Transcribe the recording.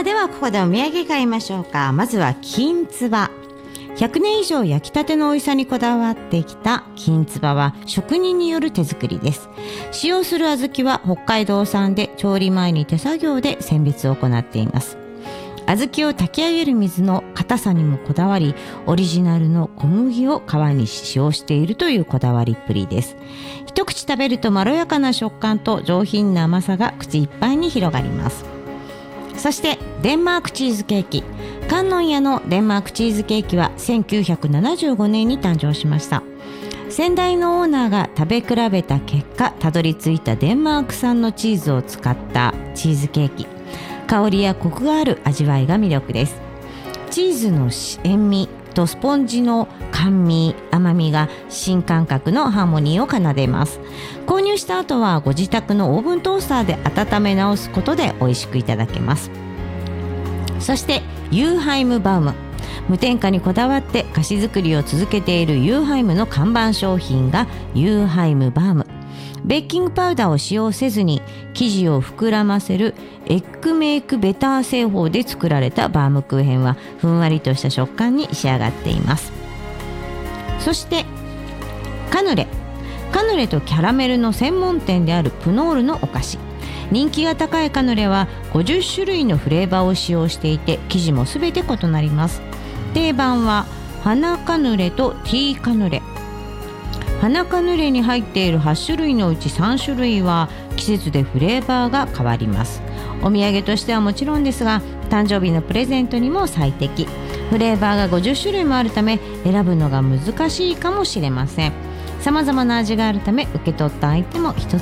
ではここでお土産買いましょうか。まずは金つば。100年以上焼きたての美味しさにこだわってきた金つばは職人による手作りです。使用する小豆は北海道産で、調理前に手作業で選別を行っています。小豆を炊き上げる水の硬さにもこだわり、オリジナルの小麦を皮に使用しているというこだわりっぷりです。一口食べるとまろやかな食感と上品な甘さが口いっぱいに広がります。そしてデンマークチーズケーキ。観音屋のデンマークチーズケーキは1975年に誕生しました。先代のオーナーが食べ比べた結果、たどり着いたデンマーク産のチーズを使ったチーズケーキ。香りやコクがある味わいが魅力です。チーズの塩味とスポンジの甘味、甘みが新感覚のハーモニーを奏でます。購入した後はご自宅のオーブントースターで温め直すことで美味しくいただけます。そしてユーハイムバウム。無添加にこだわって菓子作りを続けているユーハイムの看板商品がユーハイムバウム。ベーキングパウダーを使用せずに生地を膨らませるエッグメイクベター製法で作られたバームクーヘンはふんわりとした食感に仕上がっています。そしてカヌレ。カヌレとキャラメルの専門店であるプノールのお菓子。人気が高いカヌレは50種類のフレーバーを使用していて、生地もすべて異なります。定番は花カヌレとティーカヌレ。花カヌレに入っている8種類のうち3種類は季節でフレーバーが変わります。お土産としてはもちろんですが、誕生日のプレゼントにも最適。フレーバーが50種類もあるため選ぶのが難しいかもしれません。様々な味があるため受け取った相手も一つ